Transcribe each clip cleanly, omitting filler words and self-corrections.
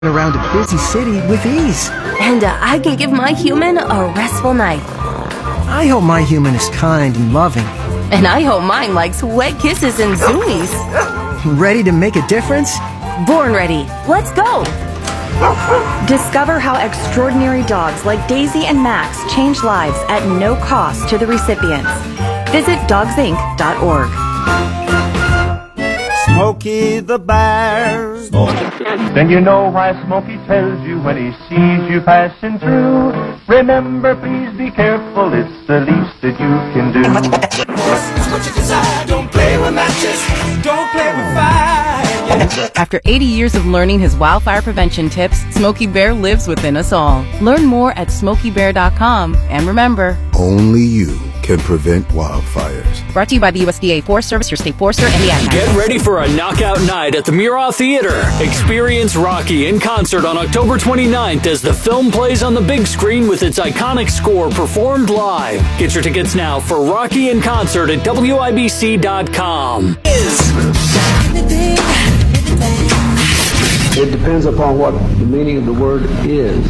around a busy city with ease. And I can give my human a restful night. I hope my human is kind and loving. And I hope mine likes wet kisses and zoomies. Ready to make a difference? Born ready. Let's go. Discover how extraordinary dogs like Daisy and Max change lives at no cost to the recipients. Visit dogsinc.org. Smokey the Bear. Then you know why Smokey tells you when he sees you passing through. Remember, please be careful, it's the least that you can do. What you desire, don't play with matches, don't play with fire. After 80 years of learning his wildfire prevention tips, Smokey Bear lives within us all. Learn more at SmokeyBear.com. And remember, only you can prevent wildfires. Brought to you by the USDA Forest Service, your state forester, and the Ad Council. Get ready for a knockout night at the Murat Theater. Experience Rocky in concert on October 29th as the film plays on the big screen with its iconic score performed live. Get your tickets now for Rocky in concert at WIBC.com. It depends upon what the meaning of the word is.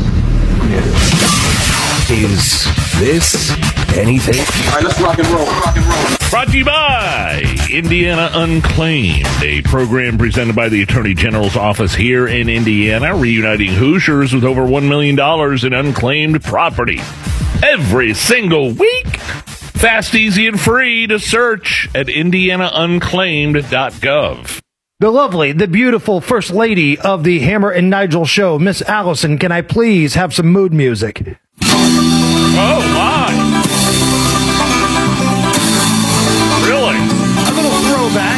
Is this anything? All right, let's rock and roll. Brought to you by Indiana Unclaimed, a program presented by the Attorney General's office here in Indiana, reuniting Hoosiers with over $1 million in unclaimed property. Every single week. Fast, easy, and free to search at indianaunclaimed.gov. The lovely, the beautiful First Lady of the Hammer and Nigel Show, Miss Allison, can I please have some mood music? Oh, my. Really? A little throwback.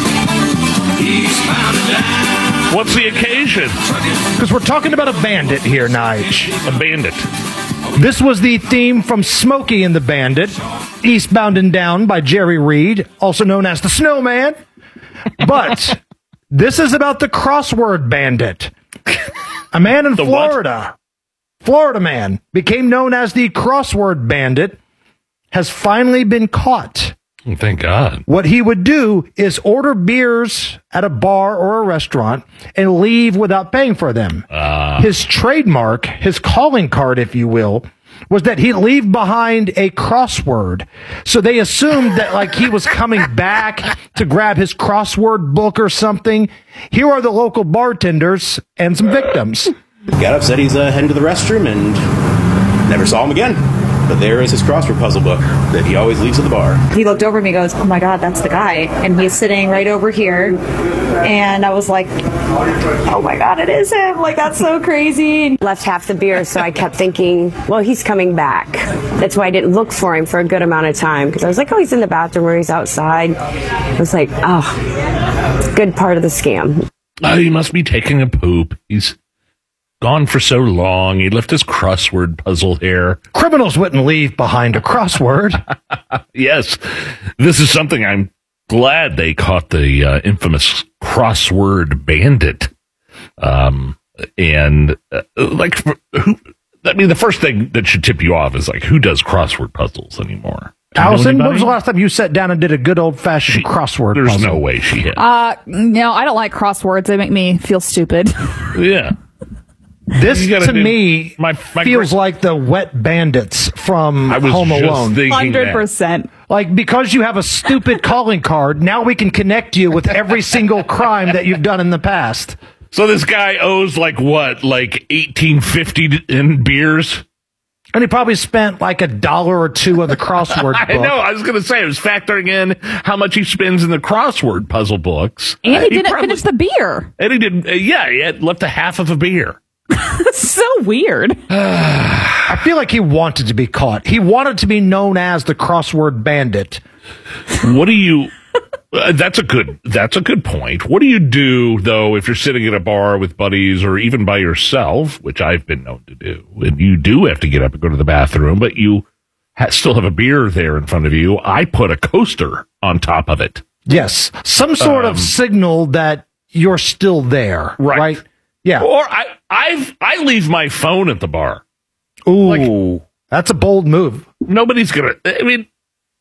What's the occasion? Because we're talking about a bandit here, Nige. A bandit. This was the theme from Smokey and the Bandit, Eastbound and Down by Jerry Reed, also known as the Snowman. But this is about the crossword bandit. A man in Florida, Florida man, became known as the crossword bandit, has finally been caught. Thank God. What he would do is order beers at a bar or a restaurant and leave without paying for them. His trademark, his calling card, if you will, was that he'd leave behind a crossword. So they assumed that like he was coming back to grab his crossword book or something. Here are the local bartenders and some victims. Got up, said he's heading to the restroom, and never saw him again. But there is his crossword puzzle book that he always leaves at the bar. He looked over at me and goes, "Oh my God, that's the guy." And he's sitting right over here. And I was like, "Oh my God, it is him." Like, that's so crazy. Left half the beer, so I kept thinking, well, he's coming back. That's why I didn't look for him for a good amount of time. Because I was like, oh, he's in the bathroom or he's outside. I was like, oh, it's a good part of the scam. Oh, he must be taking a poop. He's gone for so long. He left his crossword puzzle here. Criminals wouldn't leave behind a crossword. Yes, this is something I'm glad they caught the infamous crossword bandit. The first thing that should tip you off is like, who does crossword puzzles anymore? Allison, when was the last time you sat down and did a good old-fashioned crossword puzzle? There's no way she had. No, I don't like crosswords. They make me feel stupid. Yeah. This, to me, feels like the wet bandits from Home Alone. 100%. Like, because you have a stupid calling card, now we can connect you with every single crime that you've done in the past. So this guy owes, like $18.50 in beers? And he probably spent like $1 or $2 on the crossword book. I know. I was going to say, I was factoring in how much he spends in the crossword puzzle books. And he didn't finish the beer. And he did, he had left a half of a beer. That's so weird. I feel like he wanted to be caught. He wanted to be known as the crossword bandit. What do you... that's a good point. What do you do, though, if you're sitting at a bar with buddies or even by yourself, which I've been known to do, and you do have to get up and go to the bathroom, but you still have a beer there in front of you? I put a coaster on top of it. Yes. Some sort of signal that you're still there. Right? Yeah. Or I leave my phone at the bar. Ooh, that's a bold move. Nobody's going to... I mean...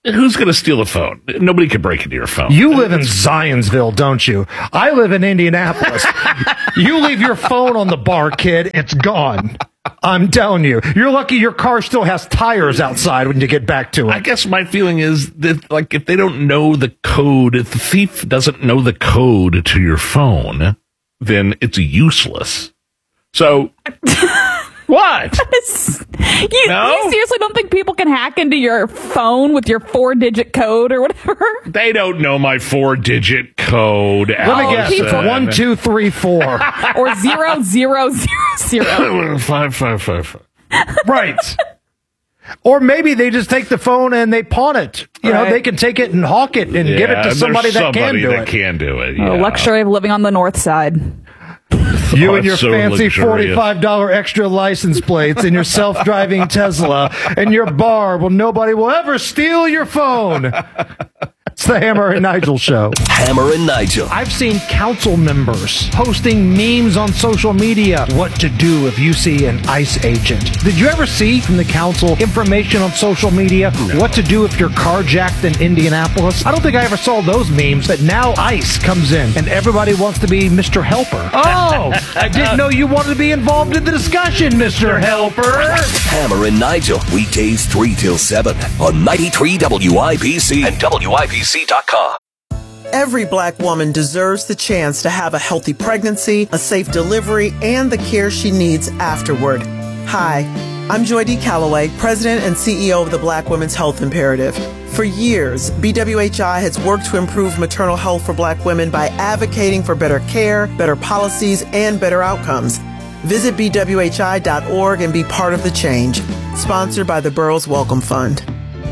Who's going to steal the phone? Nobody can break into your phone. You live in Zionsville, don't you? I live in Indianapolis. You leave your phone on the bar, kid, it's gone. I'm telling you. You're lucky your car still has tires outside when you get back to it. I guess my feeling is that, like, if they don't know the code, if the thief doesn't know the code to your phone, then it's useless. So... What? You seriously don't think people can hack into your phone with your 4-digit code or whatever? They don't know my 4-digit code. Let me guess. 1, 2, 3, 4. Or 0, 0, 0, 0. 5, 5, 5, 5. Right. Or maybe they just take the phone and they pawn it. You know, they can take it and hawk it and give it to somebody that can do it. Can do it. The luxury of living on the north side. You and your fancy $45 extra license plates and your self-driving Tesla and your bar. Well, nobody will ever steal your phone. It's the Hammer and Nigel Show. Hammer and Nigel. I've seen council members posting memes on social media. What to do if you see an ICE agent. Did you ever see from the council information on social media? No. What to do if you're carjacked in Indianapolis? I don't think I ever saw those memes, but now ICE comes in and everybody wants to be Mr. Helper. Oh, I didn't know you wanted to be involved in the discussion, Mr. Helper. Hammer and Nigel, weekdays 3 till 7 on 93 WIBC and WIBC.com. Every black woman deserves the chance to have a healthy pregnancy, a safe delivery, and the care she needs afterward. Hi, I'm Joy D. Calloway, President and CEO of the Black Women's Health Imperative. For years, BWHI has worked to improve maternal health for black women by advocating for better care, better policies, and better outcomes. Visit BWHI.org and be part of the change. Sponsored by the Burroughs Welcome Fund.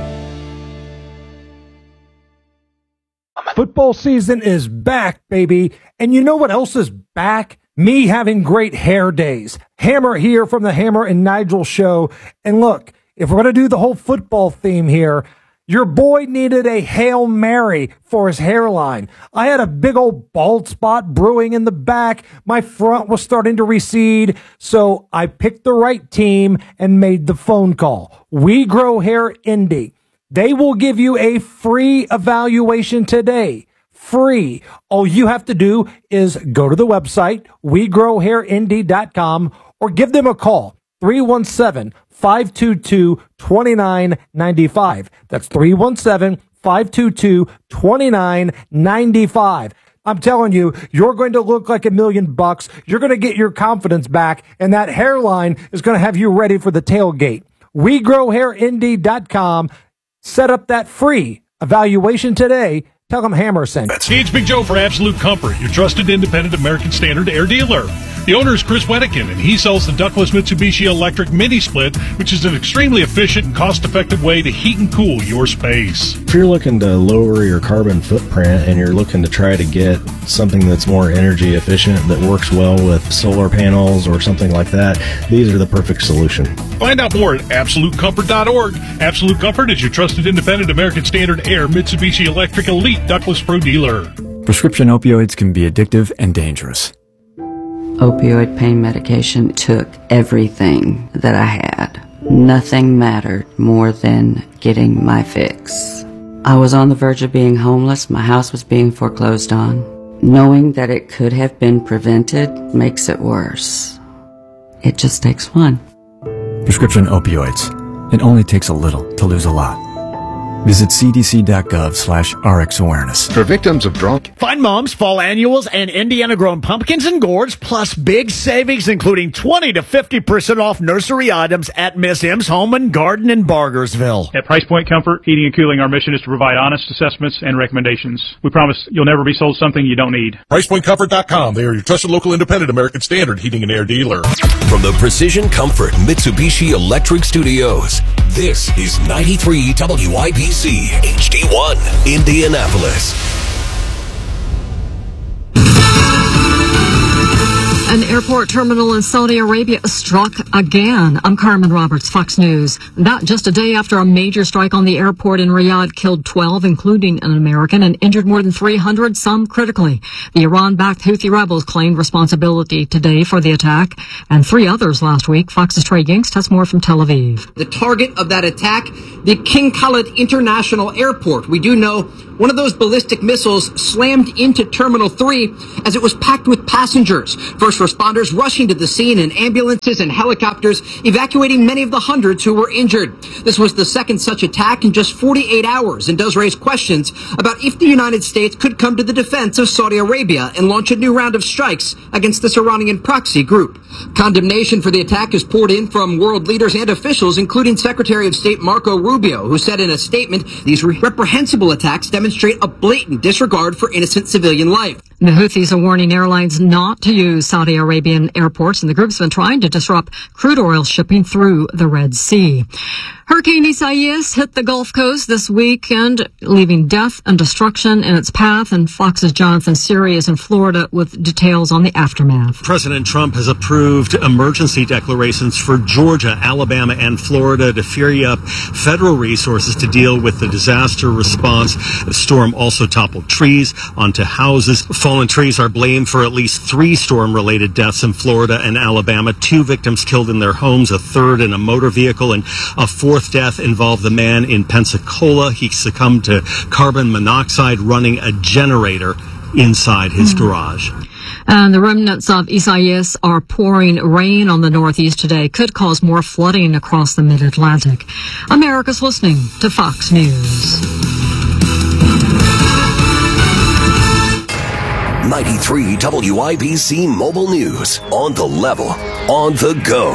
Football season is back, baby. And you know what else is back? Me having great hair days. Hammer here from the Hammer and Nigel Show. And look, if we're going to do the whole football theme here, your boy needed a Hail Mary for his hairline. I had a big old bald spot brewing in the back. My front was starting to recede. So I picked the right team and made the phone call. We Grow Hair Indy. They will give you a free evaluation today. Free. All you have to do is go to the website, wegrowhairindy.com, or give them a call, 317-522-2995. That's 317-522-2995. I'm telling you, you're going to look like $1 million. You're going to get your confidence back, and that hairline is going to have you ready for the tailgate. wegrowhairindy.com. Set up that free evaluation today. Tell them Hammer sent. Hey, it's Big Joe for Absolute Comfort, your trusted independent American Standard air dealer. The owner is Chris Wedekin, and he sells the ductless Mitsubishi Electric Mini Split, which is an extremely efficient and cost-effective way to heat and cool your space. If you're looking to lower your carbon footprint and you're looking to try to get something that's more energy efficient that works well with solar panels or something like that, these are the perfect solution. Find out more at AbsoluteComfort.org. Absolute Comfort is your trusted independent American Standard Air Mitsubishi Electric Elite Ductless Pro dealer. Prescription opioids can be addictive and dangerous. Opioid pain medication took everything that I had. Nothing mattered more than getting my fix. I was on the verge of being homeless. My house was being foreclosed on. Knowing that it could have been prevented makes it worse. It just takes one. Prescription opioids. It only takes a little to lose a lot. Visit cdc.gov/RX awareness. For victims of drunk. Find Mom's fall annuals and Indiana-grown pumpkins and gourds, plus big savings, including 20 to 50% off nursery items at Miss M's Home and Garden in Bargersville. At Price Point Comfort Heating and Cooling, our mission is to provide honest assessments and recommendations. We promise you'll never be sold something you don't need. PricePointComfort.com. They are your trusted local independent American Standard heating and air dealer. From the Precision Comfort Mitsubishi Electric Studios, this is 93 WIBC HD1 Indianapolis. An airport terminal in Saudi Arabia struck again. I'm Carmen Roberts, Fox News. That just a day after a major strike on the airport in Riyadh killed 12, including an American, and injured more than 300, some critically. The Iran-backed Houthi rebels claimed responsibility today for the attack, and 3 others last week. Fox's Trey Yingst has more from Tel Aviv. The target of that attack, the King Khalid International Airport. We do know one of those ballistic missiles slammed into Terminal 3 as it was packed with passengers. First responders rushing to the scene in ambulances and helicopters, evacuating many of the hundreds who were injured. This was the second such attack in just 48 hours and does raise questions about if the United States could come to the defense of Saudi Arabia and launch a new round of strikes against this Iranian proxy group. Condemnation for the attack is poured in from world leaders and officials, including Secretary of State Marco Rubio, who said in a statement, these reprehensible attacks demonstrate a blatant disregard for innocent civilian life. The Houthis are warning airlines not to use Saudi Arabian airports, and the group's been trying to disrupt crude oil shipping through the Red Sea. Hurricane Isaias hit the Gulf Coast this weekend, leaving death and destruction in its path, and Fox's Jonathan Siri is in Florida with details on the aftermath. President Trump has approved emergency declarations for Georgia, Alabama, and Florida to free up federal resources to deal with the disaster response. The storm also toppled trees onto houses. Fallen trees are blamed for at least 3 storm-related deaths in Florida and Alabama. 2 victims killed in their homes, a third in a motor vehicle, and a 4th death involved the man in Pensacola. He succumbed to carbon monoxide running a generator inside his garage. And the remnants of Isaias are pouring rain on the Northeast today. Could cause more flooding across the Mid-Atlantic. America's listening to Fox News. 93 WIBC Mobile News. On the level, on the go.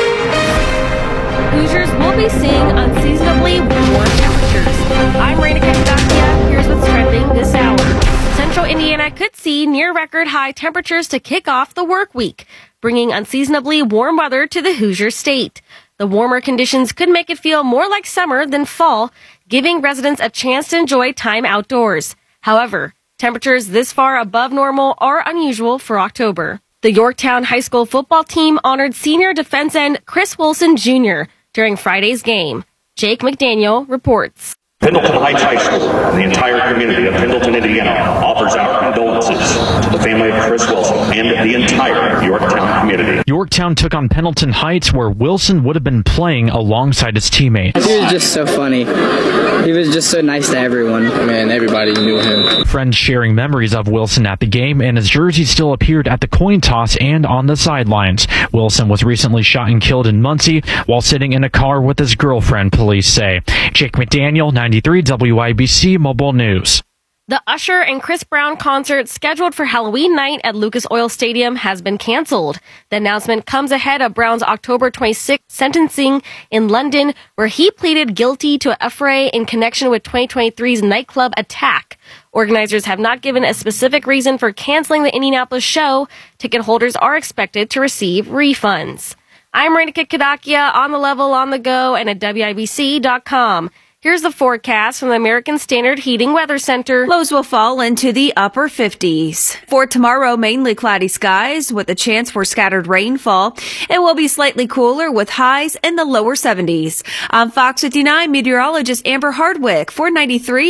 Hoosiers will be seeing unseasonably warm temperatures. I'm Raina Kakakia. Here's what's trending this hour. Central Indiana could see near-record high temperatures to kick off the work week, bringing unseasonably warm weather to the Hoosier state. The warmer conditions could make it feel more like summer than fall, giving residents a chance to enjoy time outdoors. However, temperatures this far above normal are unusual for October. The Yorktown High School football team honored senior defense end Chris Wilson Jr. during Friday's game. Jake McDaniel reports. Pendleton Heights High School and the entire community of Pendleton, Indiana offers our condolences to the family of Chris Wilson and the entire Yorktown community. Yorktown took on Pendleton Heights, where Wilson would have been playing alongside his teammates. He was just so funny. He was just so nice to everyone. Man, everybody knew him. Friends sharing memories of Wilson at the game, and his jersey still appeared at the coin toss and on the sidelines. Wilson was recently shot and killed in Muncie while sitting in a car with his girlfriend, police say. Jake McDaniel, 93 WIBC Mobile News. The Usher and Chris Brown concert scheduled for Halloween night at Lucas Oil Stadium has been canceled. The announcement comes ahead of Brown's October 26th sentencing in London, where he pleaded guilty to a affray in connection with 2023's nightclub attack. Organizers have not given a specific reason for canceling the Indianapolis show. Ticket holders are expected to receive refunds. I'm Raina Kadakia, on the level, on the go, and at WIBC.com. Here's the forecast from the American Standard Heating Weather Center. Lows will fall into the upper 50s. For tomorrow, mainly cloudy skies with a chance for scattered rainfall. It will be slightly cooler with highs in the lower 70s. I'm Fox 59 meteorologist Amber Hardwick for 93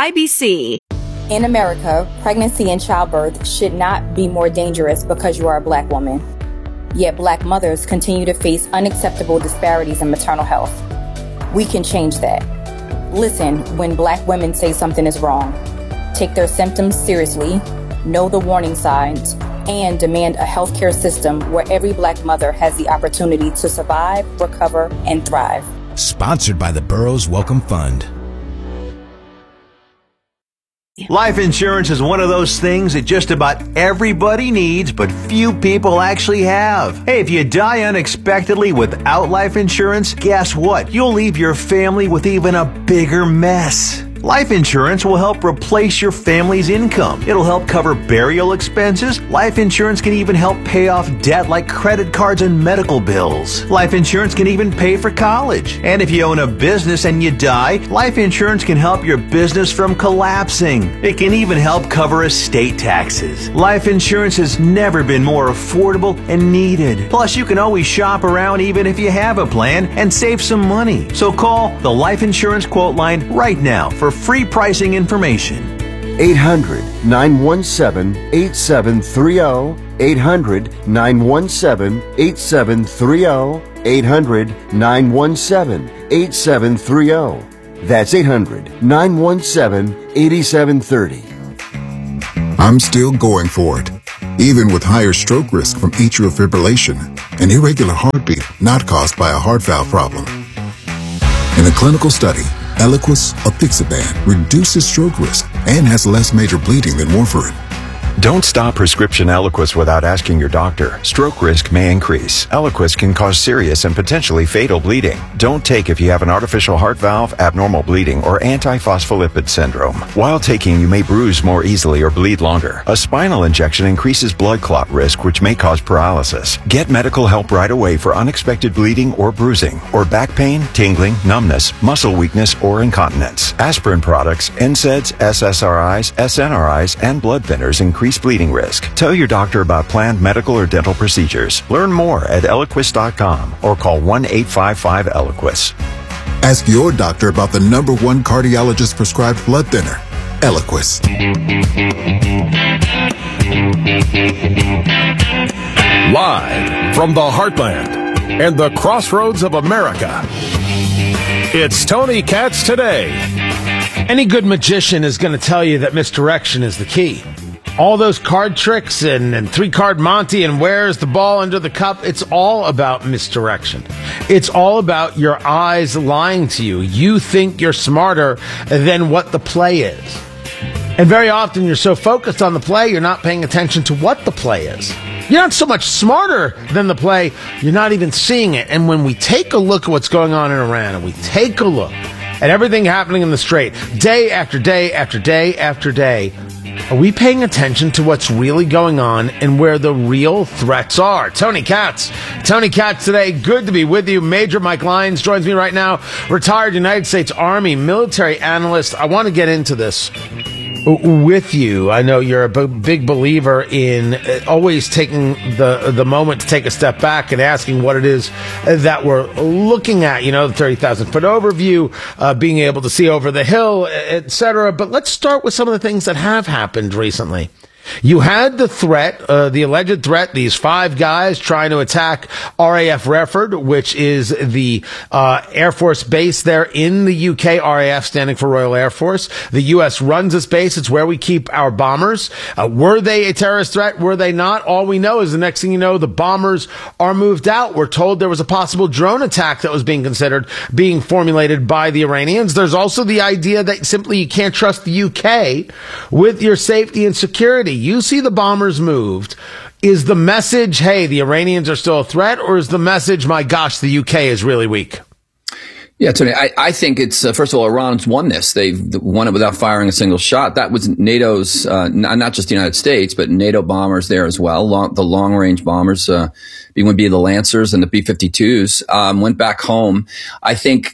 WIBC. In America, pregnancy and childbirth should not be more dangerous because you are a black woman. Yet black mothers continue to face unacceptable disparities in maternal health. We can change that. Listen when black women say something is wrong. Take their symptoms seriously, know the warning signs, and demand a healthcare system where every black mother has the opportunity to survive, recover, and thrive. Sponsored by the Burroughs Welcome Fund. Life insurance is one of those things that just about everybody needs, but few people actually have. Hey, if you die unexpectedly without life insurance, guess what? You'll leave your family with even a bigger mess. Life insurance will help replace your family's income. It'll help cover burial expenses. Life insurance can even help pay off debt like credit cards and medical bills. Life insurance can even pay for college. And if you own a business and you die, life insurance can help your business from collapsing. It can even help cover estate taxes. Life insurance has never been more affordable and needed. Plus, you can always shop around even if you have a plan and save some money. So call the Life Insurance Quote Line right now for free pricing information. 800-917-8730. 800-917-8730. 800-917-8730. That's 800-917-8730. I'm still going for it, even with higher stroke risk from atrial fibrillation, an irregular heartbeat not caused by a heart valve problem. In a clinical study, Eliquis apixaban reduces stroke risk and has less major bleeding than warfarin. Don't stop prescription Eliquis without asking your doctor. Stroke risk may increase. Eliquis can cause serious and potentially fatal bleeding. Don't take if you have an artificial heart valve, abnormal bleeding, or antiphospholipid syndrome. While taking, you may bruise more easily or bleed longer. A spinal injection increases blood clot risk, which may cause paralysis. Get medical help right away for unexpected bleeding or bruising, or back pain, tingling, numbness, muscle weakness, or incontinence. Aspirin products, NSAIDs, SSRIs, SNRIs, and blood thinners increase bleeding risk. Tell your doctor about planned medical or dental procedures. Learn more at Eliquis.com or call 1-855-ELIQUIS. Ask your doctor about the #1 cardiologist prescribed blood thinner, Eliquis. Live from the heartland and the crossroads of America, it's Tony Katz Today. Any good magician is going to tell you that misdirection is the key. All those card tricks and 3-card Monty and where's the ball under the cup, it's all about misdirection. It's all about your eyes lying to you. You think you're smarter than what the play is. And very often you're so focused on the play, you're not paying attention to what the play is. You're not so much smarter than the play, you're not even seeing it. And when we take a look at what's going on in Iran, and we take a look at everything happening in the Strait, day after day after day after day, are we paying attention to what's really going on and where the real threats are? Tony Katz Today. Good to be with you. Major Mike Lyons joins me right now. Retired United States Army military analyst. I want to get into this with you. I know you're a big believer in always taking the moment to take a step back and asking what it is that we're looking at. You know, the 30,000-foot overview, being able to see over the hill, etc. But let's start with some of the things that have happened recently. You had the threat, the alleged threat, these 5 guys trying to attack RAF Redford, which is the Air Force base there in the UK, RAF standing for Royal Air Force. The U.S. runs this base. It's where we keep our bombers. Were they a terrorist threat? Were they not? All we know is the next thing you know, the bombers are moved out. We're told there was a possible drone attack that was being considered, being formulated by the Iranians. There's also the idea that simply you can't trust the UK with your safety and security. You see the bombers moved. Is the message, hey, the Iranians are still a threat, or is the message, my gosh, the UK is really weak? Yeah, Tony, I think it's, first of all, Iran's won this. They've won it without firing a single shot. That was NATO's, not just the United States, but NATO bombers there as well. The long-range bombers, would be the Lancers and the B-52s, went back home. I think,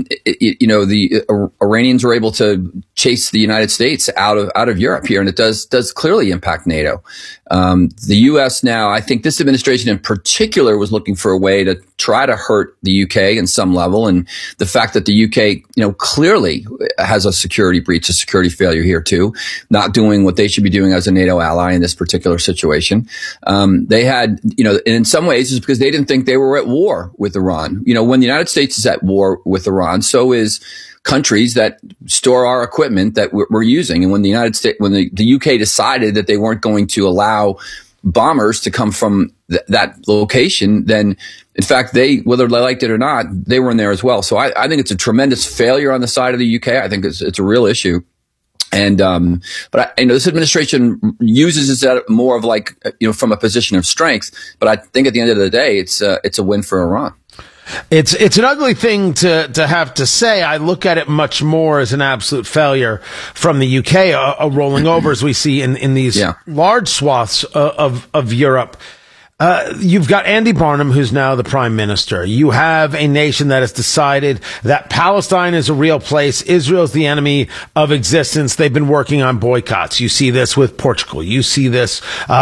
the Iranians were able to chase the United States out of Europe here, and it does clearly impact NATO. The U.S. now, I think this administration in particular was looking for a way to try to hurt the UK in some level. And the fact that the UK, clearly has a security breach, a security failure here too, not doing what they should be doing as a NATO ally in this particular situation. They had, and in some ways it's because they didn't think they were at war with Iran. When the United States is at war with Iran, so is countries that store our equipment that we're using. And when the United States, when the UK decided that they weren't going to allow bombers to come from that location, then in fact, whether they liked it or not, they were in there as well. So I think it's a tremendous failure on the side of the UK. I think it's a real issue. And, but this administration uses it more of like, from a position of strength. But I think at the end of the day, it's a win for Iran. It's an ugly thing to have to say. I look at it much more as an absolute failure from the UK, a rolling over as we see in these large swaths of Europe. You've got Andy Barnum, who's now the prime minister. You have a nation that has decided that Palestine is a real place. Israel's the enemy of existence. They've been working on boycotts. You see this with Portugal. You see this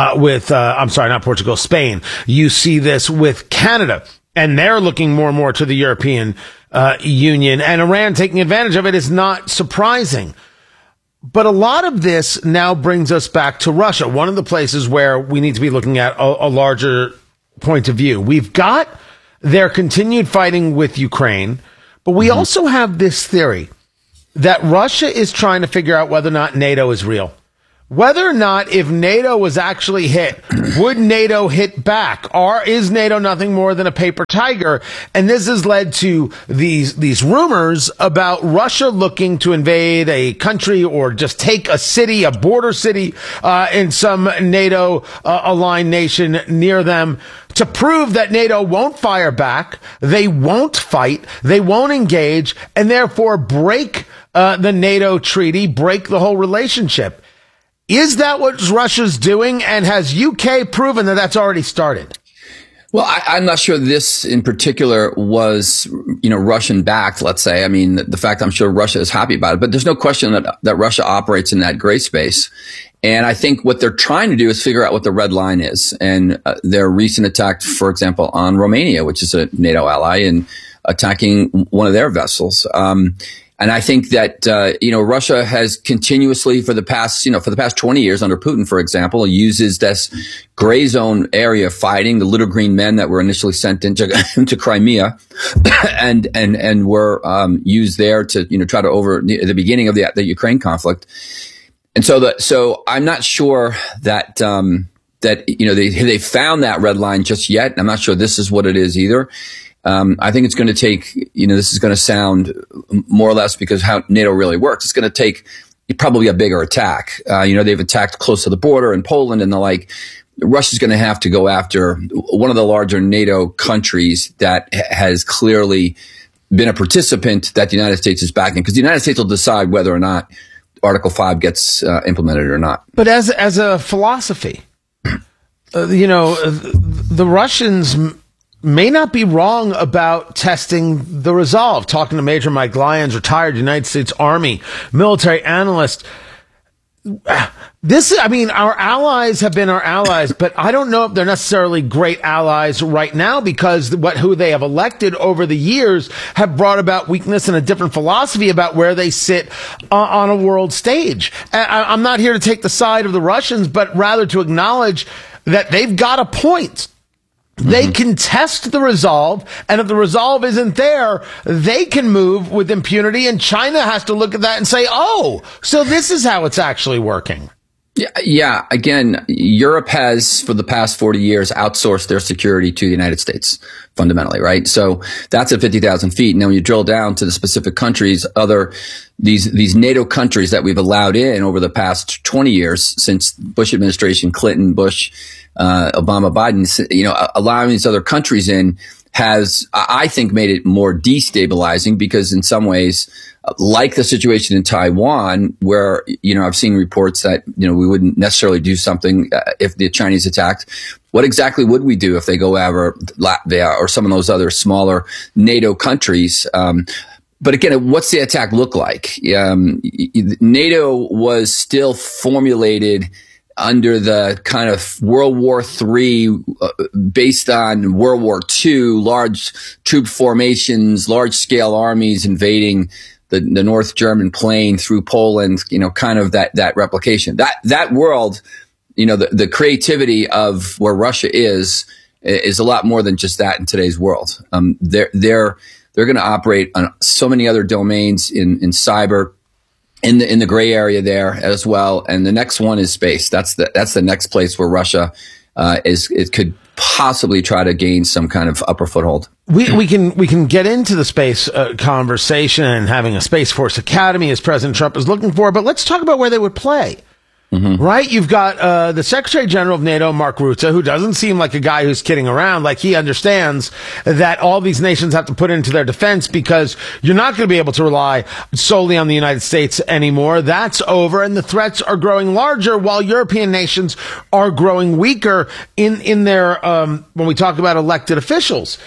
Spain. You see this with Canada. And they're looking more and more to the European Union. And Iran taking advantage of it is not surprising. But a lot of this now brings us back to Russia, one of the places where we need to be looking at a larger point of view. We've got their continued fighting with Ukraine, but we also have this theory that Russia is trying to figure out whether or not NATO is real. Whether or not, if NATO was actually hit, would NATO hit back? Or is NATO nothing more than a paper tiger? And this has led to these rumors about Russia looking to invade a country or just take a city, a border city, in some NATO aligned nation near them, to prove that NATO won't fire back, they won't fight, they won't engage, and therefore break the NATO treaty, break the whole relationship. Is that what Russia's doing? And has UK proven that that's already started? Well, I'm not sure this in particular was, Russian backed, let's say. I mean, the fact I'm sure Russia is happy about it, but there's no question that Russia operates in that gray space. And I think what they're trying to do is figure out what the red line is. And their recent attack, for example, on Romania, which is a NATO ally, and attacking one of their vessels. And I think that, Russia has continuously for the past 20 years under Putin, for example, uses this gray zone area fighting, the little green men that were initially sent into Crimea and were, used there to, try to over the beginning of the Ukraine conflict. And so I'm not sure that, they found that red line just yet. I'm not sure this is what it is either. I think it's going to take, this is going to sound more or less because how NATO really works. It's going to take probably a bigger attack. They've attacked close to the border in Poland and the like. Russia's going to have to go after one of the larger NATO countries that has clearly been a participant that the United States is backing, because the United States will decide whether or not Article 5 gets implemented or not. But as a philosophy, the Russians may not be wrong about testing the resolve. Talking to Major Mike Lyons, retired United States Army military analyst. Our allies have been our allies, but I don't know if they're necessarily great allies right now, because who they have elected over the years have brought about weakness and a different philosophy about where they sit on a world stage. I'm not here to take the side of the Russians, but rather to acknowledge that they've got a point. They can test the resolve, and if the resolve isn't there, they can move with impunity, and China has to look at that and say, oh, so this is how it's actually working. Yeah. Again, Europe has, for the past 40 years, outsourced their security to the United States, fundamentally, right? So that's at 50,000 feet. Now, when you drill down to the specific countries, these NATO countries that we've allowed in over the past 20 years, since Bush administration, Clinton, Bush, Obama, Biden, allowing these other countries in has, I think, made it more destabilizing, because in some ways, like the situation in Taiwan, where, I've seen reports that, we wouldn't necessarily do something if the Chinese attacked. What exactly would we do if they go over Latvia or some of those other smaller NATO countries? But again, what's the attack look like? NATO was still formulated under the kind of World War III, based on World War II, large troop formations, large scale armies invading the North German plain through Poland, kind of that replication. That world, the creativity of where Russia is a lot more than just that in today's world. They're going to operate on so many other domains in cyber, in the gray area there as well. And the next one is space. That's the next place where Russia it could possibly try to gain some kind of upper foothold. We can get into the space conversation and having a Space Force Academy, as President Trump is looking for, but let's talk about where they would play. Right? You've got the Secretary General of NATO, Mark Rutte, who doesn't seem like a guy who's kidding around. Like, he understands that all these nations have to put into their defense because you're not going to be able to rely solely on the United States anymore. That's over, and the threats are growing larger while European nations are growing weaker in their, when we talk about elected officials.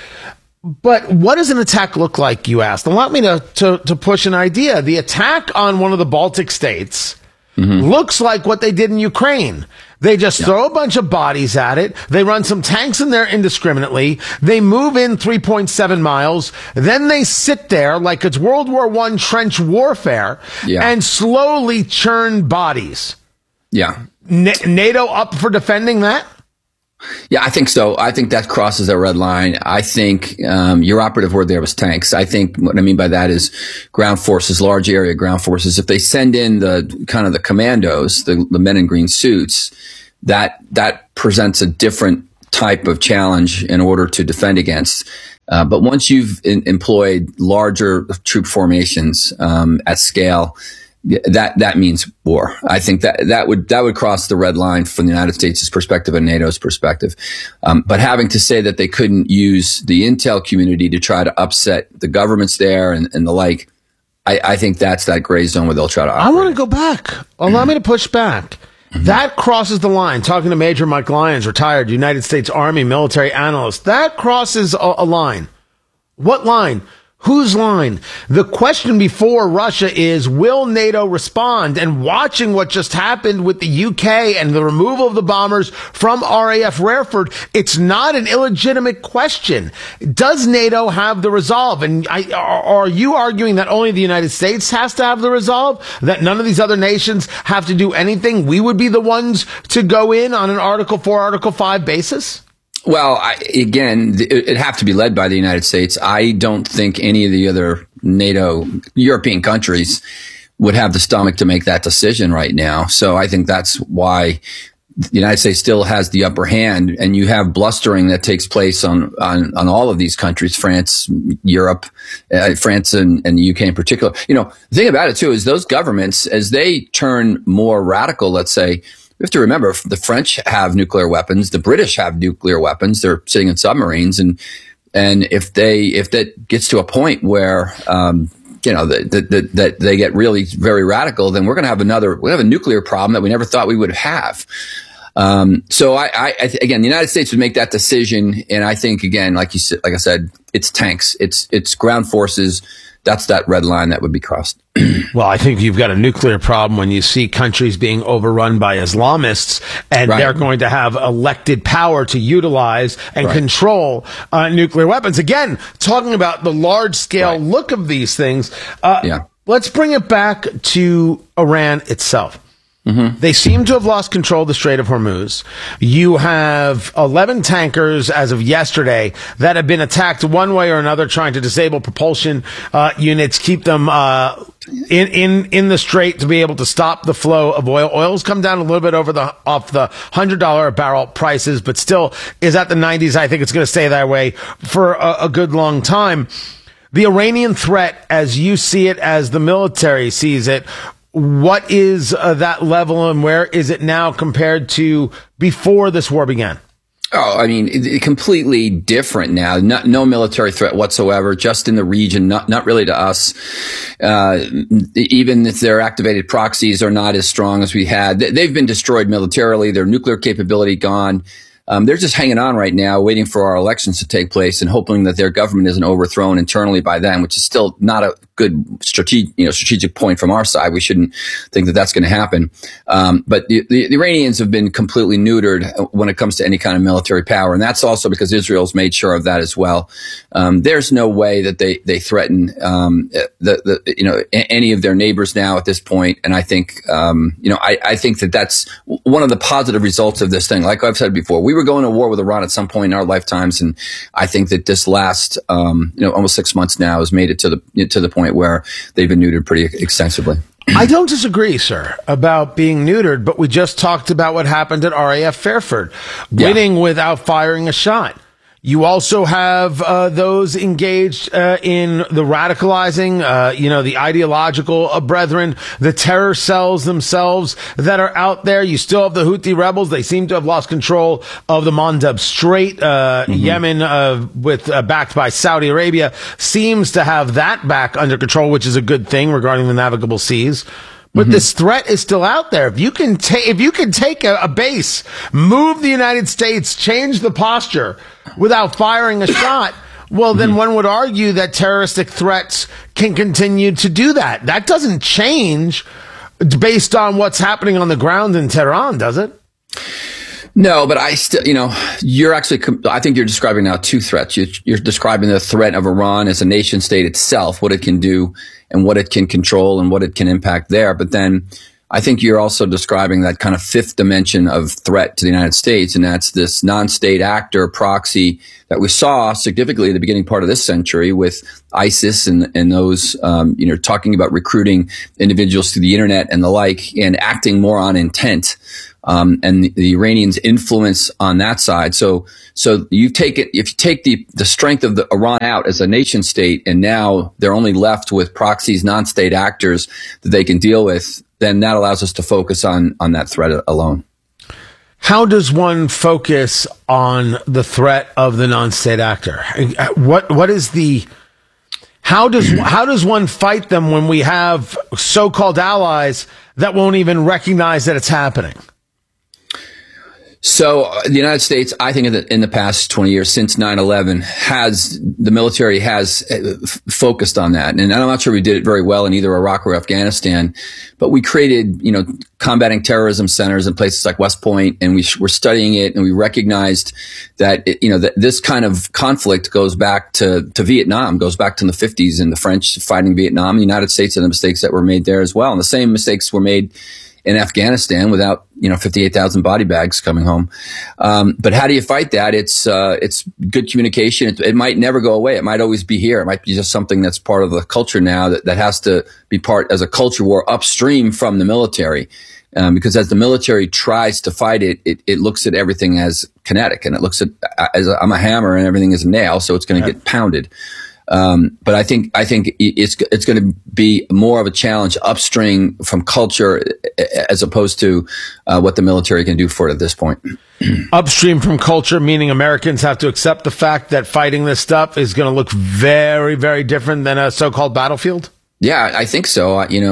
But what does an attack look like, you asked? Allow me to push an idea. The attack on one of the Baltic states looks like what they did in Ukraine. They just throw a bunch of bodies at it. They run some tanks in there indiscriminately. They move in 3.7 miles. Then they sit there like it's World War I trench warfare and slowly churn bodies. Yeah. NATO up for defending that? Yeah, I think so. I think that crosses a red line. I think your operative word there was tanks. I think what I mean by that is ground forces, large area ground forces. If they send in the kind of the commandos, the men in green suits, that presents a different type of challenge in order to defend against. But once you've employed larger troop formations at scale, that means war. I think that would cross the red line from the United States' perspective and NATO's perspective. But having to say that they couldn't use the intel community to try to upset the governments there and the like, I think that's that gray zone where they'll try to operate. I want to go back. Allow me to push back. That crosses the line. Talking to Major Mike Lyons, retired United States Army military analyst. That crosses a line. What line? Whose line? The question before Russia is, will NATO respond? And watching what just happened with the UK and the removal of the bombers from RAF Rareford, it's not an illegitimate question. Does NATO have the resolve? And are you arguing that only the United States has to have the resolve? That none of these other nations have to do anything? We would be the ones to go in on an Article 4, Article 5 basis? Well, it'd have to be led by the United States. I don't think any of the other NATO European countries would have the stomach to make that decision right now. So I think that's why the United States still has the upper hand, and you have blustering that takes place on all of these countries, France, Europe, France and the UK in particular. You know, the thing about it too is those governments, as they turn more radical, let's say, we have to remember the French have nuclear weapons. The British have nuclear weapons. They're sitting in submarines. And if that gets to a point where, that they get really very radical, then we're going to have a nuclear problem that we never thought we would have. So again, the United States would make that decision. And I think, again, like I said, it's tanks, it's ground forces. That's that red line that would be crossed. Well, I think you've got a nuclear problem when you see countries being overrun by Islamists, and they're going to have elected power to utilize and control nuclear weapons. Again, talking about the large-scale look of these things, let's bring it back to Iran itself. They seem to have lost control of the Strait of Hormuz. You have 11 tankers as of yesterday that have been attacked one way or another, trying to disable propulsion units, keep them in the strait to be able to stop the flow of oil. Oil's come down a little bit off the $100 a barrel prices, but still is at the 90s. I think it's going to stay that way for a good long time. The Iranian threat, as you see it, as the military sees it, what is that level, and where is it now compared to before this war began? Oh, I mean, completely different now. No military threat whatsoever, just in the region, not really to us. Even if their activated proxies are not as strong as we had, they've been destroyed militarily, their nuclear capability gone. They're just hanging on right now, waiting for our elections to take place and hoping that their government isn't overthrown internally by them, which is still not a good strategic point from our side. We shouldn't think that that's going to happen. But the Iranians have been completely neutered when it comes to any kind of military power. And that's also because Israel's made sure of that as well. There's no way that they threaten, any of their neighbors now at this point. And I think, I think that that's one of the positive results of this thing. Like I've said before, we were going to war with Iran at some point in our lifetimes. And I think that this last, almost 6 months now has made it to the point where they've been neutered pretty extensively. I don't disagree, sir, about being neutered, but we just talked about what happened at RAF Fairford, winning without firing a shot. You also have those engaged in the radicalizing, the ideological brethren, the terror cells themselves that are out there. You still have the Houthi rebels. They seem to have lost control of the Mandeb Strait. Yemen, backed by Saudi Arabia, seems to have that back under control, which is a good thing regarding the navigable seas. But this threat is still out there. If you can take a base, move the United States, change the posture without firing a shot, well, then one would argue that terroristic threats can continue to do that. That doesn't change based on what's happening on the ground in Tehran, does it? No, but I still, I think you're describing now two threats. You're describing the threat of Iran as a nation state itself, what it can do and what it can control and what it can impact there. But then I think you're also describing that kind of fifth dimension of threat to the United States, and that's this non-state actor proxy that we saw significantly at the beginning part of this century with ISIS and those, talking about recruiting individuals through the internet and the like, and acting more on intent. And the Iranians' influence on that side. So you take it, if you take the strength of the Iran out as a nation state, and now they're only left with proxies, non-state actors that they can deal with, then that allows us to focus on that threat alone. How does one focus on the threat of the non-state actor? What is the, how does one fight them when we have so-called allies that won't even recognize that it's happening? So the United States, I think in the past 20 years, since 9/11, the military has focused on that. And I'm not sure we did it very well in either Iraq or Afghanistan, but we created, combating terrorism centers in places like West Point, and we were studying it, and we recognized that, that this kind of conflict goes back to Vietnam, goes back to the 50s and the French fighting Vietnam, the United States, and the mistakes that were made there as well. And the same mistakes were made in Afghanistan without, 58,000 body bags coming home. But how do you fight that? It's good communication. It might never go away. It might always be here. It might be just something that's part of the culture now that has to be part as a culture war upstream from the military. Because as the military tries to fight it, it looks at everything as kinetic, and it looks at, I'm a hammer and everything is a nail. So it's going to get pounded. But I think it's going to be more of a challenge upstream from culture as opposed to what the military can do for it at this point. Upstream from culture, meaning Americans have to accept the fact that fighting this stuff is going to look very, very different than a so-called battlefield? Yeah, I think so.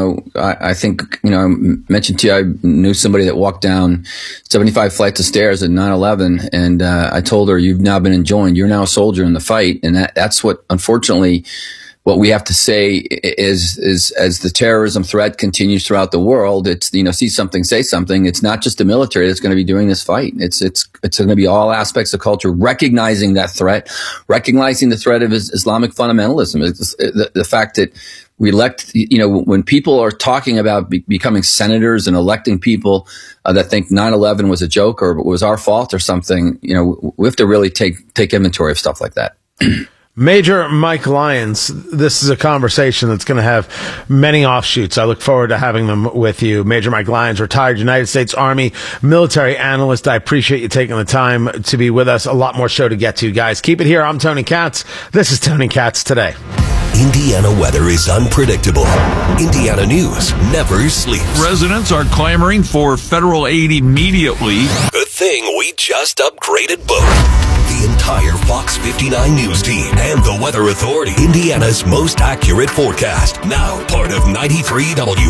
I think, I mentioned to you, I knew somebody that walked down 75 flights of stairs at 9/11, and I told her, you've now been enjoined. You're now a soldier in the fight. And that's what, unfortunately, what we have to say is as the terrorism threat continues throughout the world, it's, see something, say something. It's not just the military that's going to be doing this fight. It's going to be all aspects of culture, recognizing that threat, recognizing the threat of Islamic fundamentalism. The fact that we elect, when people are talking about becoming senators and electing people that think 9/11 was a joke or was our fault or something, we have to really take inventory of stuff like that. Major Mike Lyons, this is a conversation that's going to have many offshoots. I look forward to having them with you. Major Mike Lyons, retired United States Army military analyst. I appreciate you taking the time to be with us. A lot more show to get to, guys. Keep it here. I'm Tony Katz. This is Tony Katz Today. Indiana weather is unpredictable. Indiana news never sleeps. Residents are clamoring for federal aid immediately. Good thing we just upgraded both. The entire Fox 59 news team and the Weather Authority. Indiana's most accurate forecast. Now part of 93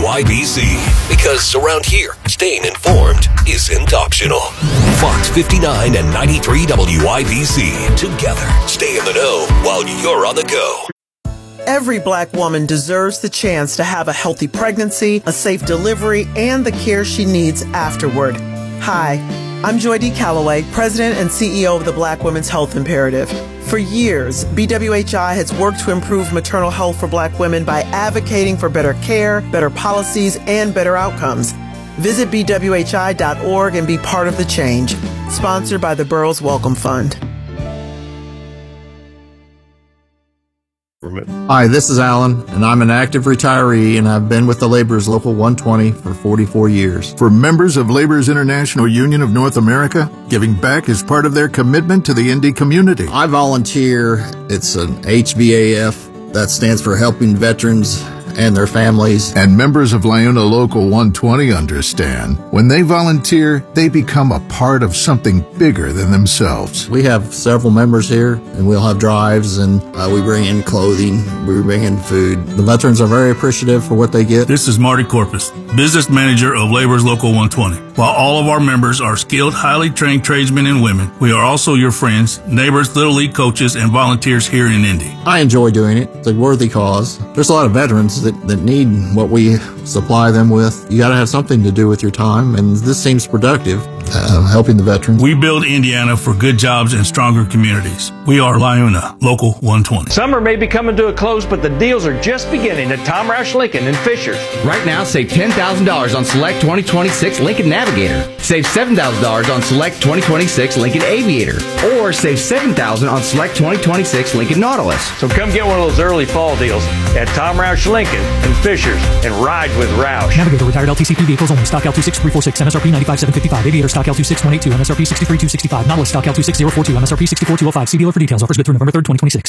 WIBC. Because around here, staying informed isn't optional. Fox 59 and 93 WIBC. Together, stay in the know while you're on the go. Every Black woman deserves the chance to have a healthy pregnancy, a safe delivery, and the care she needs afterward. Hi, I'm Joy D. Calloway, President and CEO of the Black Women's Health Imperative. For years, BWHI has worked to improve maternal health for Black women by advocating for better care, better policies, and better outcomes. Visit BWHI.org and be part of the change. Sponsored by the Burroughs Wellcome Fund. Hi, this is Alan, and I'm an active retiree, and I've been with the Laborers Local 120 for 44 years. For members of Laborers International Union of North America, giving back is part of their commitment to the Indy community. I volunteer. It's an HVAF. That stands for Helping Veterans and their families. And members of LiUNA Local 120 understand when they volunteer, they become a part of something bigger than themselves. We have several members here, and we'll have drives, and we bring in clothing, we bring in food. The veterans are very appreciative for what they get. This is Marty Corpus, business manager of Laborers Local 120. While all of our members are skilled, highly trained tradesmen and women, we are also your friends, neighbors, Little League coaches, and volunteers here in Indy. I enjoy doing it. It's a worthy cause. There's a lot of veterans that need what we supply them with. You got to have something to do with your time, and this seems productive, helping the veterans. We build Indiana for good jobs and stronger communities. We are LiUNA Local 120. Summer may be coming to a close, but the deals are just beginning at Tom Roush Lincoln in Fishers. Right now, save $10,000 on select 2026 Lincoln Navigator. Save $7,000 on select 2026 Lincoln Aviator. Or save $7,000 on select 2026 Lincoln Nautilus. So come get one of those early fall deals at Tom Roush Lincoln in Fishers and ride with Roush. Navigator retired LTCP vehicles only. Stock L26346, MSRP 95,755. Aviator stock L26182, MSRP 63265. Nautilus stock L26042, MSRP 64205. See dealer for details. Offers good through November 3rd, 2026.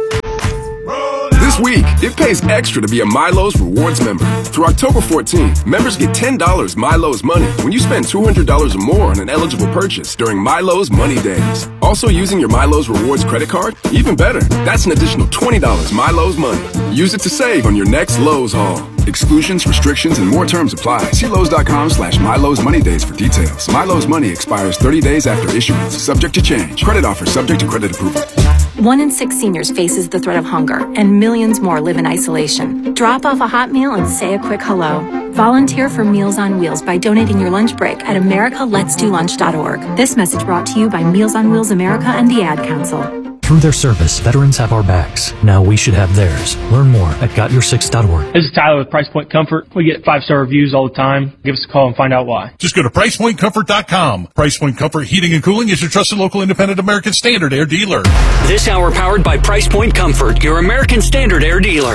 This week, it pays extra to be a Milo's Rewards member. Through October 14th, members get $10 Milo's Money when you spend $200 or more on an eligible purchase during Milo's Money Days. Also using your Milo's Rewards credit card? Even better, that's an additional $20 Milo's Money. Use it to save on your next Lowe's haul. Exclusions, restrictions, and more terms apply. See Lowe's.com/Milo's Money Days for details. Milo's Money expires 30 days after issuance, subject to change. Credit offer subject to credit approval. 1 in 6 seniors faces the threat of hunger, and millions more live in isolation. Drop off a hot meal and say a quick hello. Volunteer for Meals on Wheels by donating your lunch break at americaletsdolunch.org. This message brought to you by Meals on Wheels America and the Ad Council. Through their service, veterans have our backs. Now we should have theirs. Learn more at GotYour6.org. This is Tyler with Price Point Comfort. We get 5-star reviews all the time. Give us a call and find out why. Just go to PricePointComfort.com. Price Point Comfort Heating and Cooling is your trusted local independent American Standard Air dealer. This hour powered by Price Point Comfort, your American Standard Air dealer.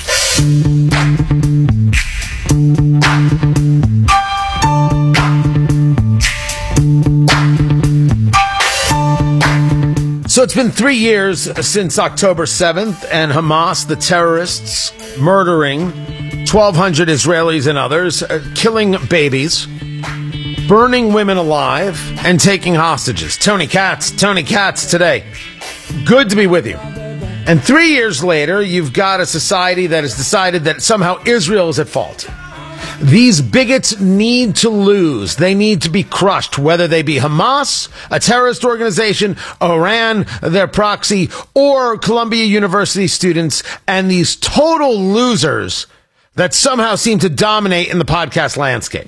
So it's been 3 years since October 7th, and Hamas, the terrorists, murdering 1,200 Israelis and others, killing babies, burning women alive, and taking hostages. Tony Katz today. Good to be with you. And 3 years later, you've got a society that has decided that somehow Israel is at fault. These bigots need to lose. They need to be crushed, whether they be Hamas, a terrorist organization, Iran, their proxy, or Columbia University students, and these total losers that somehow seem to dominate in the podcast landscape.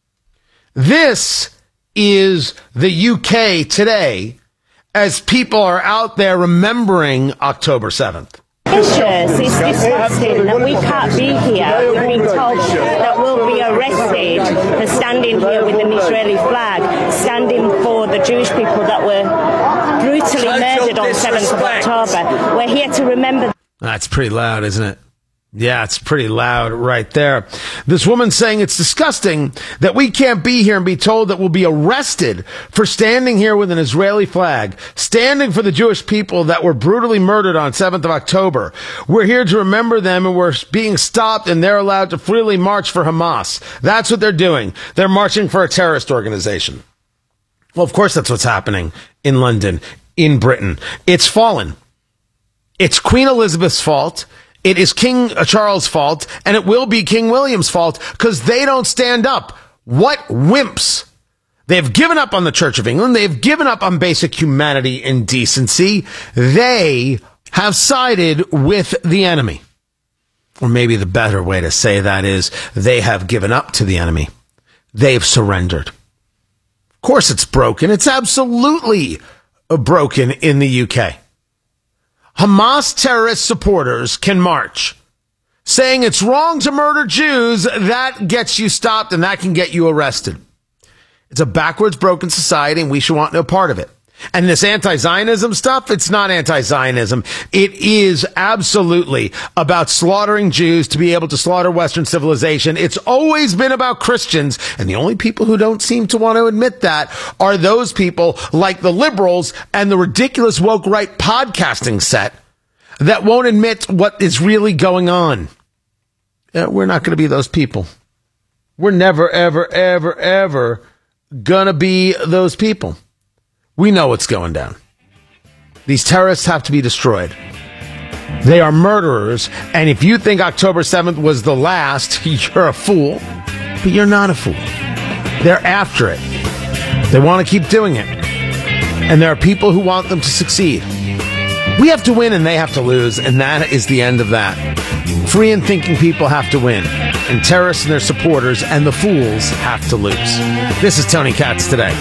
This is the UK today as people are out there remembering October 7th. It's disgusting that we can't be here. We've been told that we'll be arrested for standing here with an Israeli flag, standing for the Jewish people that were brutally murdered on 7th of October. We're here to remember. That's pretty loud, isn't it? Yeah, it's pretty loud right there. This woman saying it's disgusting that we can't be here and be told that we'll be arrested for standing here with an Israeli flag, standing for the Jewish people that were brutally murdered on 7th of October. We're here to remember them, and we're being stopped, and they're allowed to freely march for Hamas. That's what they're doing. They're marching for a terrorist organization. Well, of course that's what's happening in London, in Britain. It's fallen. It's Queen Elizabeth's fault. It is King Charles' fault, and it will be King William's fault, because they don't stand up. What wimps. They've given up on the Church of England. They've given up on basic humanity and decency. They have sided with the enemy. Or maybe the better way to say that is they have given up to the enemy. They've surrendered. Of course it's broken. It's absolutely broken in the UK. Hamas terrorist supporters can march, saying it's wrong to murder Jews. That gets you stopped, and that can get you arrested. It's a backwards, broken society, and we should want no part of it. And this anti-Zionism stuff, it's not anti-Zionism. It is absolutely about slaughtering Jews to be able to slaughter Western civilization. It's always been about Christians. And the only people who don't seem to want to admit that are those people like the liberals and the ridiculous woke right podcasting set that won't admit what is really going on. We're not going to be those people. We're never, ever, ever, ever going to be those people. We know what's going down. These terrorists have to be destroyed. They are murderers. And if you think October 7th was the last, you're a fool. But you're not a fool. They're after it. They want to keep doing it. And there are people who want them to succeed. We have to win and they have to lose. And that is the end of that. Free and thinking people have to win. And terrorists and their supporters and the fools have to lose. This is Tony Katz Today.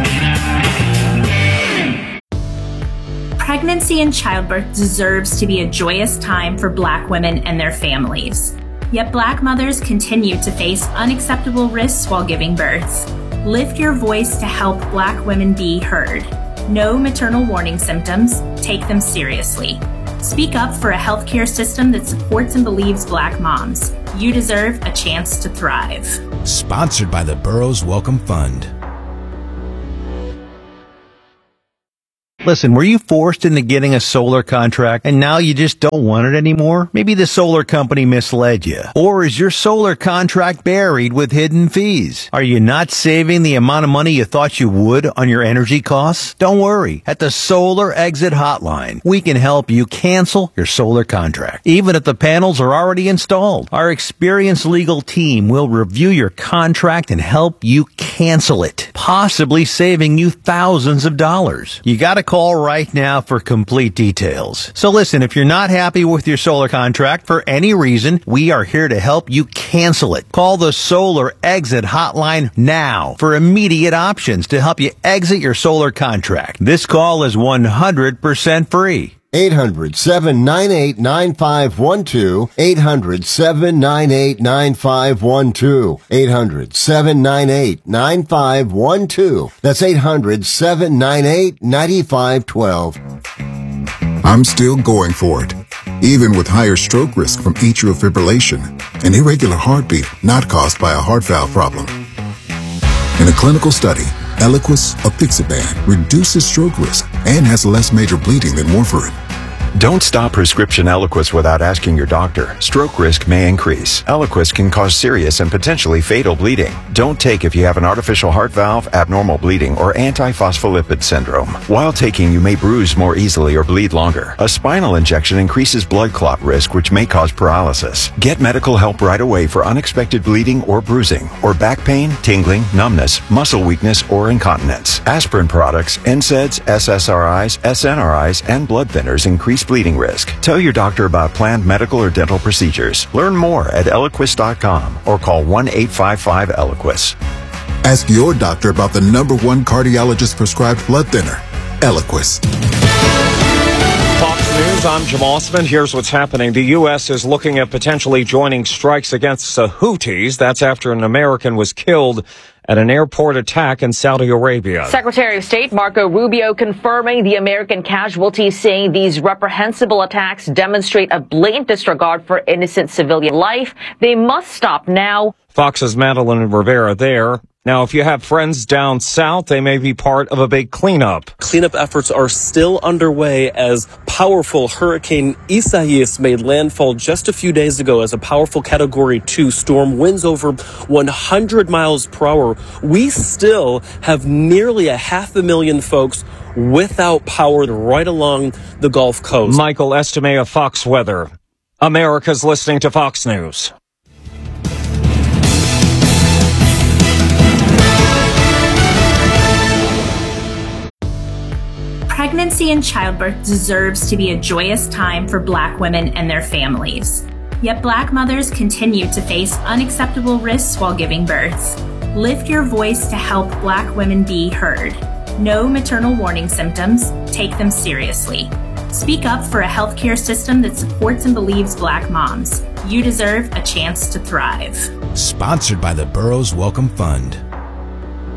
Pregnancy and childbirth deserves to be a joyous time for Black women and their families. Yet Black mothers continue to face unacceptable risks while giving birth. Lift your voice to help Black women be heard. Know maternal warning symptoms. Take them seriously. Speak up for a healthcare system that supports and believes Black moms. You deserve a chance to thrive. Sponsored by the Burroughs Welcome Fund. Listen, were you forced into getting a solar contract and now you just don't want it anymore? Maybe the solar company misled you. Or is your solar contract buried with hidden fees? Are you not saving the amount of money you thought you would on your energy costs? Don't worry. At the Solar Exit Hotline, we can help you cancel your solar contract, even if the panels are already installed. Our experienced legal team will review your contract and help you cancel it, possibly saving you thousands of dollars. You gotta call right now for complete details. So listen, if you're not happy with your solar contract for any reason, we are here to help you cancel it. Call the Solar Exit Hotline now for immediate options to help you exit your solar contract. This call is 100% free. 800-798-9512. 800-798-9512. 800-798-9512. That's 800-798-9512. I'm still going for it, even with higher stroke risk from atrial fibrillation, an irregular heartbeat not caused by a heart valve problem. In a clinical study, Eliquis apixaban reduces stroke risk and has less major bleeding than warfarin. Don't stop prescription Eliquis without asking your doctor. Stroke risk may increase. Eliquis can cause serious and potentially fatal bleeding. Don't take if you have an artificial heart valve, abnormal bleeding, or antiphospholipid syndrome. While taking, you may bruise more easily or bleed longer. A spinal injection increases blood clot risk, which may cause paralysis. Get medical help right away for unexpected bleeding or bruising, or back pain, tingling, numbness, muscle weakness, or incontinence. Aspirin products, NSAIDs, SSRIs, SNRIs, and blood thinners increase bleeding risk. Tell your doctor about planned medical or dental procedures. Learn more at Eliquis.com or call 1-855-ELIQUIS. Ask your doctor about the #1 cardiologist prescribed blood thinner, Eliquis. Fox News, I'm Jamal Smith. Here's what's happening. The U.S. is looking at potentially joining strikes against the Houthis. That's after an American was killed at an airport attack in Saudi Arabia. Secretary of State Marco Rubio confirming the American casualties, saying these reprehensible attacks demonstrate a blatant disregard for innocent civilian life. They must stop now. Fox's Madeline Rivera there. Now, if you have friends down south, they may be part of a big cleanup. Cleanup efforts are still underway as powerful Hurricane Isaias made landfall just a few days ago as a powerful Category 2 storm, winds over 100 miles per hour. We still have nearly 500,000 folks without power right along the Gulf Coast. Michael Estime of Fox Weather. America's listening to Fox News. Pregnancy and childbirth deserves to be a joyous time for Black women and their families. Yet Black mothers continue to face unacceptable risks while giving birth. Lift your voice to help Black women be heard. Know maternal warning symptoms. Take them seriously. Speak up for a healthcare system that supports and believes Black moms. You deserve a chance to thrive. Sponsored by the Burroughs Welcome Fund.